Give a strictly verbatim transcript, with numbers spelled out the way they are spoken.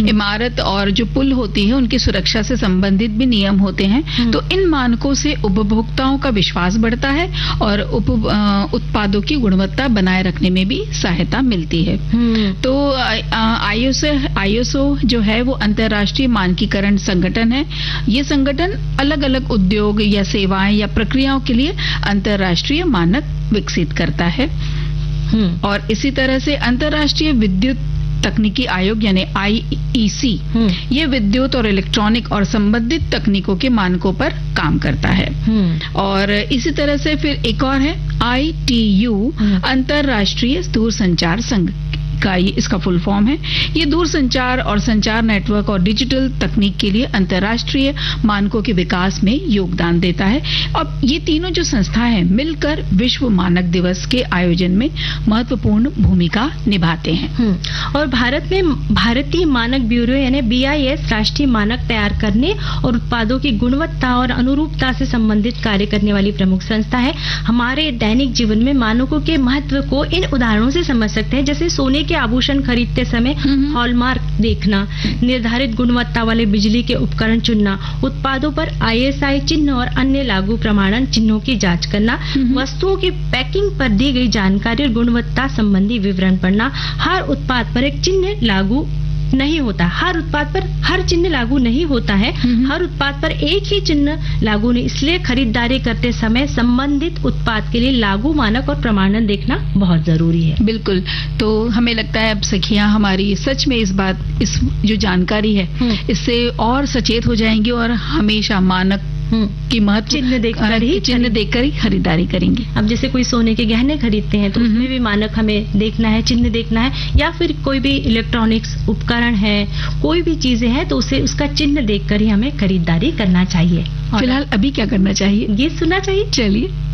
इमारत और जो पुल होती है उनकी सुरक्षा से संबंधित भी नियम होते हैं। तो इन मानकों से उपभोक्ताओं का विश्वास बढ़ता है और उप उत्पादों की गुणवत्ता बनाए रखने में भी सहायता मिलती है। तो आईएसओ आईएसओ जो है वो अंतर्राष्ट्रीय मानकीकरण संगठन है। ये संगठन अलग अलग उद्योग या सेवाएं या प्रक्रियाओं के लिए अंतर्राष्ट्रीय मानक विकसित करता है। और इसी तरह से अंतर्राष्ट्रीय विद्युत तकनीकी आयोग यानी आई ई सी ये विद्युत और इलेक्ट्रॉनिक और संबंधित तकनीकों के मानकों पर काम करता है। और इसी तरह से फिर एक और है आई टी यू अंतर्राष्ट्रीय दूरसंचार संघ का, ये इसका फुल फॉर्म है। ये दूरसंचार और संचार नेटवर्क और डिजिटल तकनीक के लिए अंतर्राष्ट्रीय मानकों के विकास में योगदान देता है। अब ये तीनों जो संस्थाएं हैं मिलकर विश्व मानक दिवस के आयोजन में महत्वपूर्ण भूमिका निभाते हैं। और भारत में भारतीय मानक ब्यूरो यानी बी आई एस राष्ट्रीय मानक तैयार करने और उत्पादों की गुणवत्ता और अनुरूपता से संबंधित कार्य करने वाली प्रमुख संस्था है। हमारे दैनिक जीवन में मानकों के महत्व को इन उदाहरणों से समझ सकते हैं, जैसे सोने के आभूषण खरीदते समय हॉलमार्क देखना, निर्धारित गुणवत्ता वाले बिजली के उपकरण चुनना, उत्पादों पर आई एस आई चिन्ह और अन्य लागू प्रमाणन चिन्हों की जांच करना, वस्तुओं की पैकिंग पर दी गई जानकारी और गुणवत्ता संबंधी विवरण पढ़ना। हर उत्पाद पर एक चिन्ह लागू नहीं होता, हर उत्पाद पर हर चिन्ह लागू नहीं होता है। हर उत्पाद पर एक ही चिन्ह लागू नहीं, इसलिए खरीदारी करते समय संबंधित उत्पाद के लिए लागू मानक और प्रमाणन देखना बहुत जरूरी है। बिल्कुल। तो हमें लगता है अब सखियां हमारी सच में इस बात इस जो जानकारी है इससे और सचेत हो जाएंगी और हमेशा मानक की महत्व चिन्ह देखकर ही चिन्ह देखकर ही खरीदारी करेंगे। अब जैसे कोई सोने के गहने खरीदते हैं तो उसमें भी मानक हमें देखना है, चिन्ह देखना है, या फिर कोई भी इलेक्ट्रॉनिक्स उपकरण है, कोई भी चीजें हैं तो उसे उसका चिन्ह देखकर ही हमें खरीदारी करना चाहिए। फिलहाल अभी क्या करना चाहिए? गीत सुनना चाहिए। चलिए।